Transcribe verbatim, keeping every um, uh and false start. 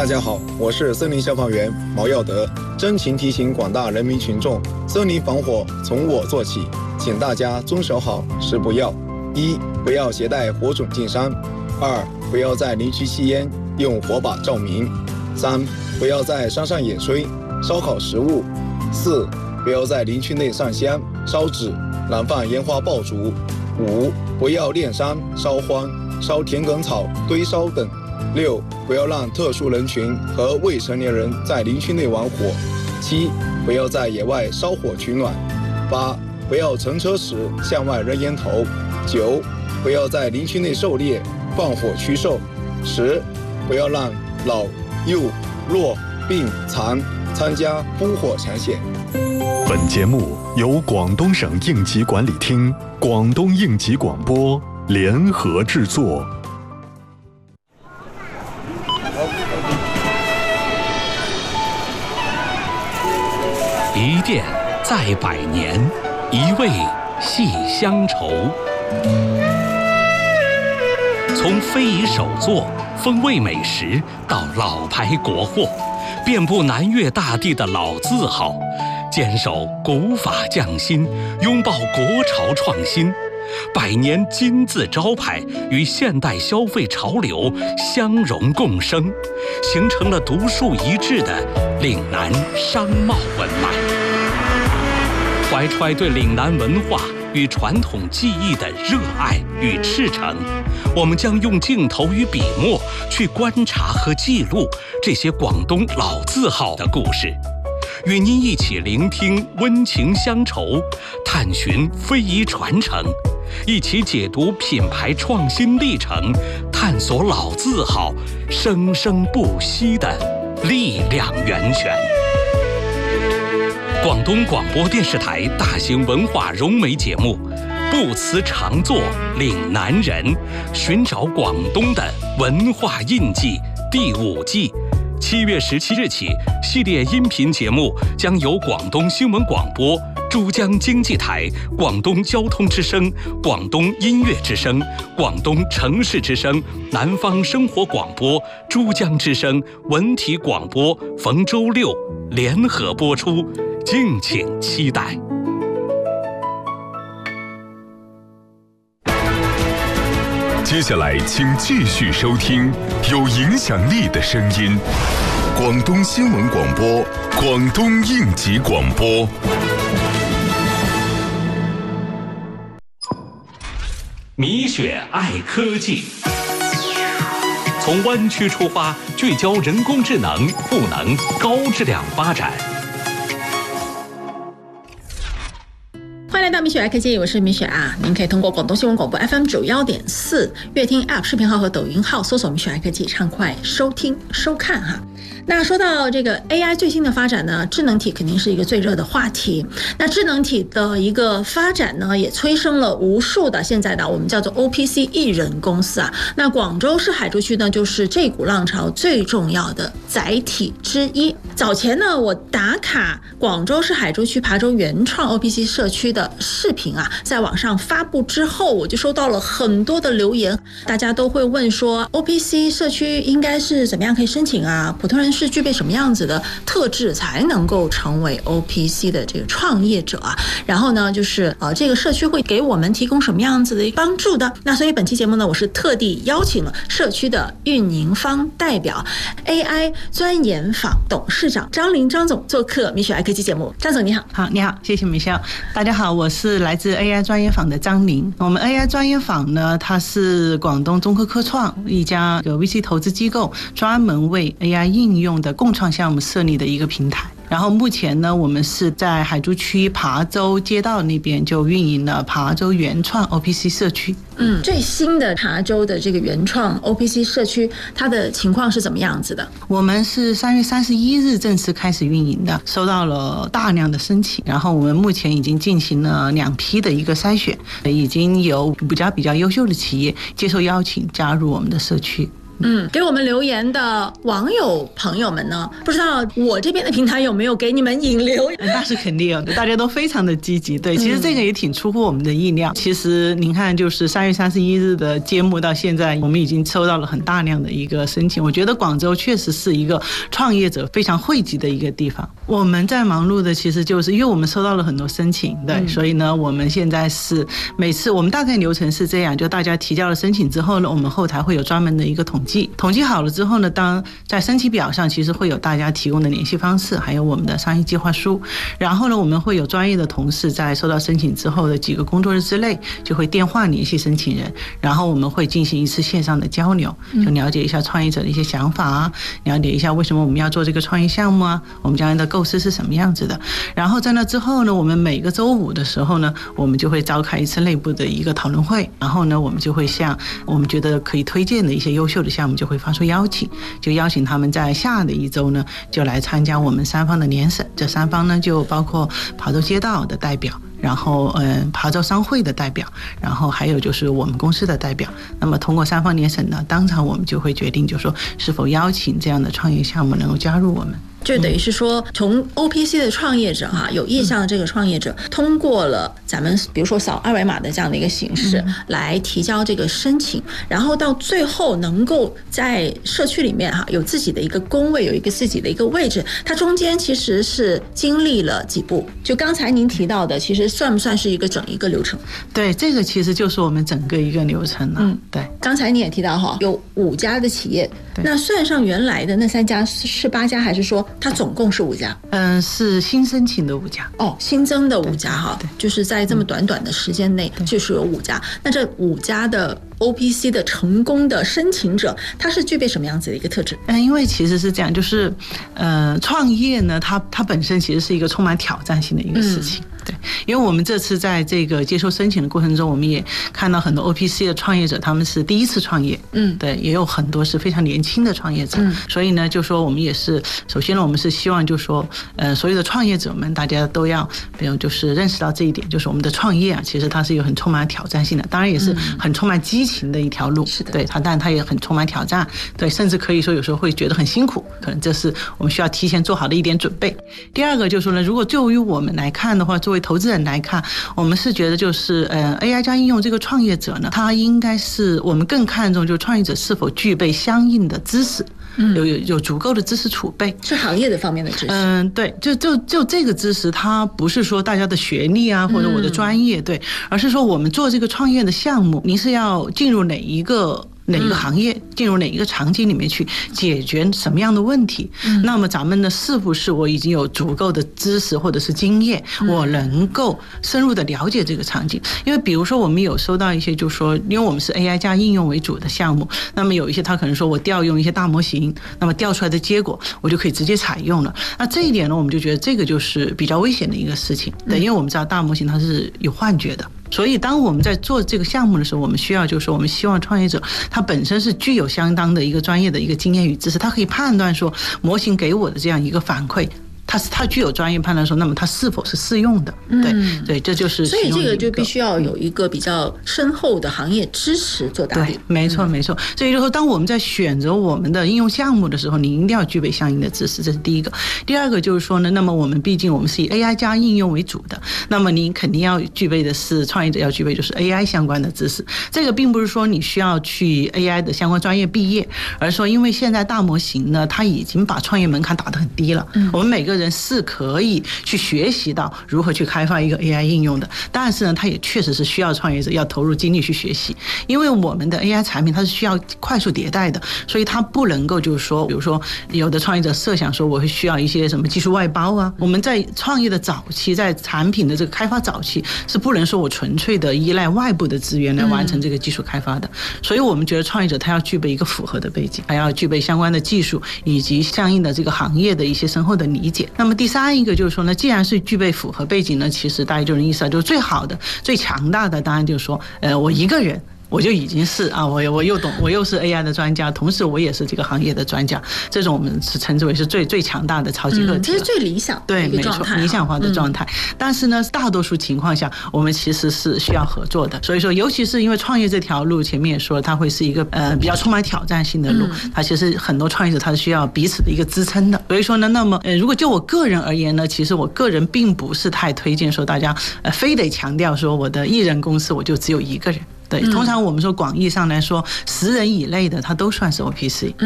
大家好，我是森林消防员毛耀德，真情提醒广大人民群众，森林防火从我做起，请大家遵守好十不要：一、不要携带火种进山；二、不要在林区吸烟，用火把照明；三、不要在山上野炊、烧烤食物；四、不要在林区内上香、烧纸、燃放烟花爆竹；五、不要炼山、烧荒、烧田埂草、堆烧等；六、不要让特殊人群和未成年人在林区内玩火；七、不要在野外烧火取暖；八、不要乘车时向外扔烟头；九、不要在林区内狩猎、放火驱兽；十、不要让老、幼、弱、病、残参加烽火抢险。 本节目由广东省应急管理厅、广东应急广播联合制作。 一店在百年，一味系乡愁。从非遗手作、风味美食到老牌国货，遍布南粤大地的老字号，坚守古法匠心，拥抱国潮创新。百年金字招牌与现代消费潮流相融共生，形成了独树一帜的岭南商贸文脉。怀揣对岭南文化与传统技艺的热爱与赤诚，我们将用镜头与笔墨去观察和记录这些广东老字号的故事，与您一起聆听温情乡愁，探寻非遗传承，一起解读品牌创新历程，探索老字号生生不息的力量源泉。广东广播电视台大型文化融媒节目《不辞常作岭南人》，寻找广东的文化印记第五季，七月十七日起，系列音频节目将由广东新闻广播、珠江经济台、广东交通之声、广东音乐之声、广东城市之声、南方生活广播、珠江之声、文体广播逢周六联合播出，敬请期待。 接下来请继续收听有影响力的声音，广东新闻广播，广东应急广播。 米雪爱科技，从湾区出发，聚焦人工智能赋能高质量发展。 欢迎来到米雪爱科技，我是米雪啊。您可以通过广东新闻广播 F M 九幺点四、乐听 App 视频号和抖音号搜索米雪爱科技，畅快收听收看哈。那说到这个 A I 最新的发展呢，智能体肯定是一个最热的话题。那智能体的一个发展呢，也催生了无数的现在的我们叫做 O P C 艺人公司啊。那广州市海珠区呢，就是这股浪潮最重要的载体之一。早前呢，我打卡广州市海珠区琶洲原创 O P C 社区的视频啊，在网上发布之后，我就收到了很多的留言，大家都会问说 O P C 社区应该是怎么样可以申请啊？普通人是具备什么样子的特质才能够成为 O P C 的这个创业者啊？然后呢，就是呃，这个社区会给我们提供什么样子的帮助的？那所以本期节目呢，我是特地邀请了社区的运营方代表 A I 钻研坊董事长张琳张总做客米雪爱科技节目。张总你好。 好，你好，谢谢米笑。大家好，我是来自 A I 专业坊的张琳。我们 A I 专业坊呢，它是广东中科科创一家有 V C 投资机构专门为 A I 应用的共创项目设立的一个平台。然后目前呢，我们是在海珠区琶洲街道那边就运营了琶洲原创 O P C 社区。 嗯，最新的琶洲的这个原创 O P C 社区，它的情况是怎么样子的？ 我们是三月三十一日正式开始运营的，收到了大量的申请，然后我们目前已经进行了两批的一个筛选，已经有比较比较优秀的企业接受邀请加入我们的社区。 嗯，给我们留言的网友朋友们呢，不知道我这边的平台有没有给你们引流？ 那是肯定有的，大家都非常的积极。对，其实这个也挺出乎我们的意料。嗯、其实您看，就是三月三十一日的揭幕到现在，我们已经收到了很大量的一个申请。我觉得广州确实是一个创业者非常汇集的一个地方。我们在忙碌的，其实就是因为我们收到了很多申请，对，嗯、所以呢，我们现在是每次我们大概流程是这样，就大家提交了申请之后呢，我们后台会有专门的一个统计。统计好了之后呢，当在申请表上其实会有大家提供的联系方式，还有我们的商业计划书。然后呢，我们会有专业的同事在收到申请之后的几个工作日之内，就会电话联系申请人，然后我们会进行一次线上的交流，就了解一下创业者的一些想法啊，了解一下为什么我们要做这个创业项目啊，我们将来的构思是什么样子的。然后在那之后呢，我们每个周五的时候呢，我们就会召开一次内部的一个讨论会，然后呢，我们就会向我们觉得可以推荐的一些优秀的项目就会发出邀请，就邀请他们在下的一周呢，就来参加我们三方的联审。这三方呢，就包括琶洲街道的代表，然后嗯，琶洲商会的代表，然后还有就是我们公司的代表。那么通过三方联审呢，当场我们就会决定，就是说是否邀请这样的创业项目能够加入我们。 就等于是说，从 O P C 的创业者哈，有意向的这个创业者，通过了咱们比如说扫二维码的这样的一个形式来提交这个申请，然后到最后能够在社区里面哈有自己的一个工位，有一个自己的一个位置，它中间其实是经历了几步。就刚才您提到的，其实算不算是一个整一个流程？ 对，这个其实就是我们整个一个流程了。嗯，对。 刚才你也提到哈，有五家的企业，那算上原来的那三家是八家，还是说？它总共是五家， 嗯，是新申请的五家哦，新增的五家哈，就是在这么短短的时间内就是有五家。那这五家的 O P C 的成功的申请者，他是具备什么样子的一个特质？ 嗯，因为其实是这样，就是呃，创业呢，它它本身其实是一个充满挑战性的一个事情。嗯对，因为我们这次在这个接受申请的过程中，我们也看到很多 O P C 的创业者，他们是第一次创业，嗯，对，也有很多是非常年轻的创业者，嗯，所以呢，就说我们也是，首先呢，我们是希望就说，呃，所有的创业者们，大家都要，比如就是认识到这一点，就是我们的创业啊，其实它是有很充满挑战性的，当然也是很充满激情的一条路，是的，对它，但它也很充满挑战，对，甚至可以说有时候会觉得很辛苦，可能这是我们需要提前做好的一点准备。第二个就是说呢，如果作为我们来看的话，作为投资人来看，我们是觉得就是呃 A I 加应用这个创业者呢，他应该是我们更看重就是创业者是否具备相应的知识。嗯，有有有足够的知识储备， 是行业的方面的知识。 嗯，对，就就就这个知识，它不是说大家的学历啊，或者我的专业，对，而是说我们做这个创业的项目，您是要进入哪一个。哪一个行业进入哪一个场景里面去解决什么样的问题，嗯，那么咱们呢是不是我已经有足够的知识或者是经验，嗯，我能够深入的了解这个场景。因为比如说我们有收到一些就是说，因为我们是 A I 加应用为主的项目，那么有一些他可能说我调用一些大模型，那么调出来的结果我就可以直接采用了。那这一点呢，我们就觉得这个就是比较危险的一个事情，对，因为我们知道大模型它是有幻觉的。所以当我们在做这个项目的时候，我们需要就是说，我们希望创业者他本身是具有相当的一个专业的一个经验与知识，他可以判断说模型给我的这样一个反馈，它是它具有专业判断说，那么它是否是适用的？对，嗯，对，这就是所以这个就必须要有一个比较深厚的行业知识做打底。 对，没错没错。所以就是说，当我们在选择我们的应用项目的时候，你一定要具备相应的知识，这是第一个。第二个就是说呢，那么我们毕竟我们是以 A I 加应用为主的，那么你肯定要具备的是创业者要具备就是 A I 相关的知识。这个并不是说你需要去 A I 的相关专业毕业，而是说因为现在大模型呢，它已经把创业门槛打得很低了，嗯，我们每个人是可以去学习到如何去开发一个 A I 应用的，但是呢，它也确实是需要创业者要投入精力去学习，因为我们的 A I 产品它是需要快速迭代的，所以它不能够就是说，比如说有的创业者设想说我会需要一些什么技术外包啊，我们在创业的早期，在产品的这个开发早期是不能说我纯粹的依赖外部的资源来完成这个技术开发的，所以我们觉得创业者他要具备一个符合的背景，还要具备相关的技术以及相应的这个行业的一些深厚的理解。那么第三一个就是说呢，既然是具备符合背景呢，其实大家就能意识到，就是最好的最强大的当然就是说呃，我一个人我就已经是啊，我我又懂，我又是 A I 的专家，同时我也是这个行业的专家，这种我们是称之为是最最强大的超级个体、嗯、 这是最理想的一个状态， 对，没错，理想化的状态、嗯。但是呢，大多数情况下，我们其实是需要合作的。所以说，尤其是因为创业这条路，前面也说它会是一个呃比较充满挑战性的路，嗯、它其实很多创业者他是需要彼此的一个支撑的。所以说呢，那么呃，如果就我个人而言呢，其实我个人并不是太推荐说大家呃非得强调说我的艺人公司我就只有一个人。对，通常我们说广义上来说，十人以内的它都算是 O P C。